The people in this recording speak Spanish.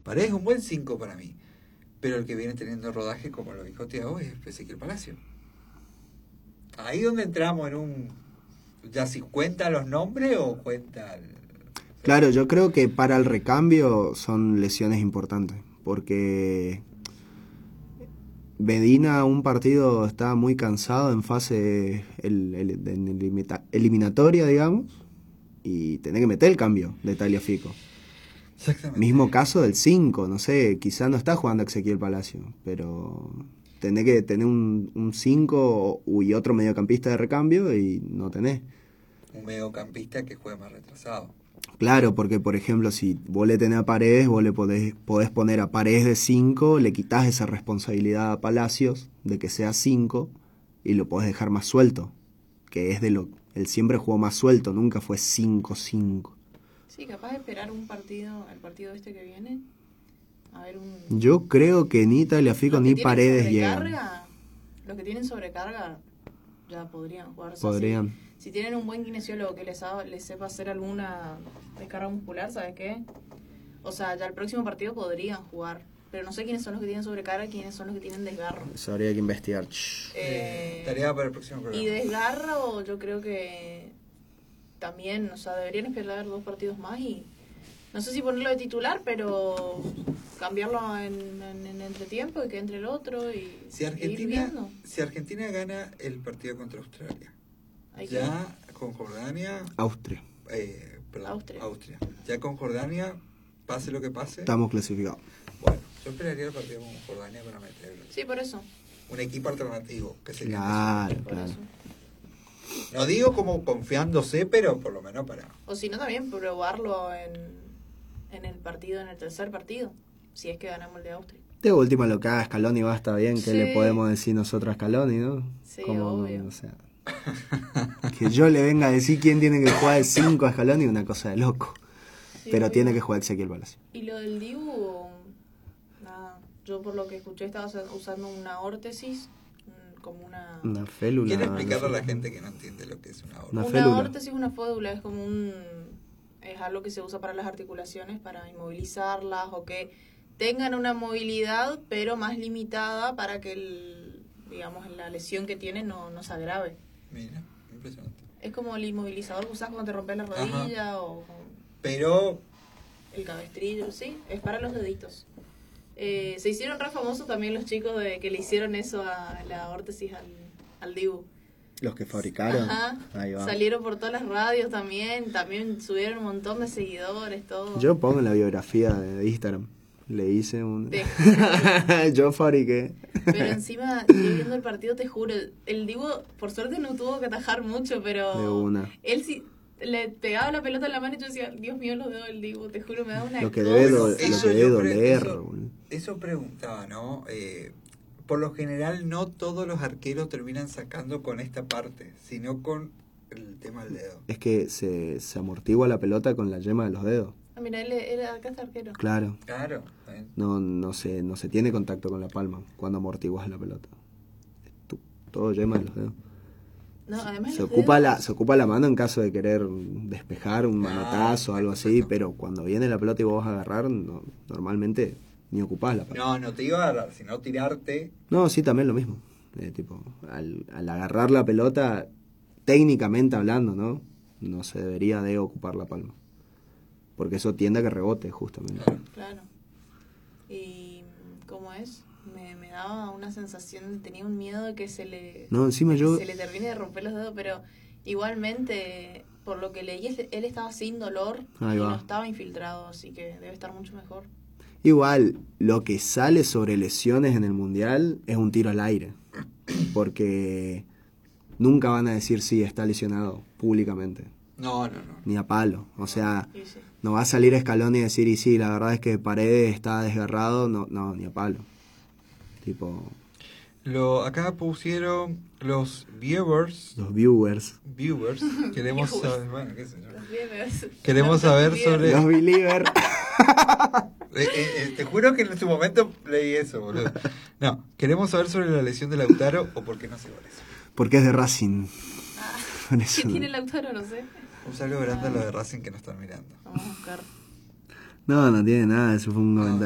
Paredes es un buen 5 para mí, pero el que viene teniendo rodaje, como lo dijo Thiago, es Ezequiel Palacio. Ahí donde entramos en un... ¿Ya si cuenta los nombres o cuenta Claro, yo creo que para el recambio son lesiones importantes, porque Medina un partido está muy cansado en fase eliminatoria, digamos, y tenés que meter el cambio de Tagliafico. Exactamente. Mismo caso del 5, no sé, quizá no está jugando Ezequiel Palacio, pero tenés que tener un 5 y otro mediocampista de recambio y no tenés. Un mediocampista que juegue más retrasado. Claro, porque por ejemplo, si vos le tenés a Paredes, vos le podés poner a Paredes de 5, le quitás esa responsabilidad a Palacios de que sea 5 y lo podés dejar más suelto, que es él siempre jugó más suelto, nunca fue 5-5. Sí, capaz de esperar el partido este que viene. A ver un... Yo creo que ni Tagliafico ni Paredes llegan. Los que tienen sobrecarga ya podrían jugar. Podrían. Si tienen un buen kinesiólogo que les sepa hacer alguna descarga muscular, ¿sabes qué? O sea, ya el próximo partido podrían jugar. Pero no sé quiénes son los que tienen sobrecarga y quiénes son los que tienen desgarro. Eso habría que investigar. Tarea para el próximo programa. Y desgarro, yo creo que también, o sea, deberían esperar 2 partidos más y no sé si ponerlo de titular, pero cambiarlo en entretiempo y que entre el otro y si ir viendo. Si Argentina gana el partido contra Australia, Hay ya con Jordania... Austria. Austria. Ya con Jordania, pase lo que pase... Estamos clasificados. Bueno, yo esperaría el partido con Jordania para meterlo. Sí, por eso. Un equipo alternativo. Que se claro. No digo como confiándose, pero por lo menos para... O si no, también probarlo en el partido, en el tercer partido, si es que ganamos el de Austria. De última lo que haga Scaloni va a estar bien, que le podemos decir nosotros a Scaloni, ¿no? Sí, obvio. O sea, que yo le venga a decir quién tiene que jugar de 5 a Scaloni, una cosa de loco. Sí, pero obvio. Tiene que jugar Ezequiel Palacio. Y lo del Dibu, nada, yo por lo que escuché estaba usando una órtesis, como una félula. ¿Quiere explicarle a la gente que no entiende lo que es una órtesis? Una órtesis es una férula, es como es algo que se usa para las articulaciones, para inmovilizarlas o que tengan una movilidad pero más limitada para que digamos la lesión que tienen no se agrave. Mira, impresionante. Es como el inmovilizador que usas cuando te rompes la rodilla. Ajá. Pero el cabestrillo, sí, es para los deditos. Se hicieron re famosos también los chicos que le hicieron eso a la órtesis al Dibu. Los que fabricaron. Ajá. Ahí va. Salieron por todas las radios también subieron un montón de seguidores, todo. Yo pongo en la biografía de Instagram. Le hice yo fabriqué. Pero encima, yo viendo el partido, te juro, el Dibu, por suerte no tuvo que atajar mucho, pero... De una. Él sí... Le pegaba la pelota en la mano y yo decía, Dios mío, los dedos del Dibu, te juro, me da una lo que debe doler. Eso preguntaba, ¿no? Por lo general no todos los arqueros terminan sacando con esta parte, sino con el tema del dedo. Es que se amortigua la pelota con la yema de los dedos. Ah, mira, acá está arquero. Claro. No se tiene contacto con la palma cuando amortiguas la pelota. Todo yema de los dedos. No, además se ocupa la mano en caso de querer despejar un manotazo o algo así, pero cuando viene la pelota y vos vas a agarrar, normalmente ni ocupás la palma. No te iba a agarrar, sino tirarte. No, sí, también lo mismo. Tipo, al agarrar la pelota, técnicamente hablando, no se debería de ocupar la palma. Porque eso tiende a que rebote, justamente. Claro. Y, ¿cómo es? Me daba una sensación, tenía un miedo de que se le termine de romper los dedos, pero igualmente, por lo que leí, él estaba sin dolor y no estaba infiltrado, así que debe estar mucho mejor. Igual, lo que sale sobre lesiones en el Mundial es un tiro al aire, porque nunca van a decir sí, está lesionado públicamente. No. Ni a palo, o sea, no va a salir Scaloni y decir, y sí, la verdad es que Paredes está desgarrado, no, ni a palo. Tipo... Acá pusieron los viewers. Los viewers. Queremos saber, bueno, qué sé yo. Los viewers. Queremos saber sobre... Los believers. Te juro que en su momento leí eso, boludo. No, queremos saber sobre la lesión de Lautaro o por qué no se va eso. Porque es de Racing. ¿Qué tiene Lautaro? No sé. Un saludo grande a los de Racing que nos están mirando. Vamos a buscar. No tiene nada, eso fue un comentario.